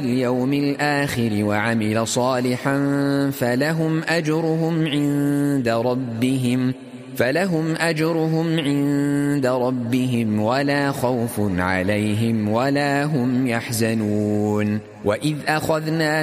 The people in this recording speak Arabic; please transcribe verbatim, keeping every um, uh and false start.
اليوم الآخر وعمل صالحا فلهم أجرهم عند ربهم فلهم أجرهم عند ربهم ولا خوف عليهم ولا هم يحزنون. وإذ أخذنا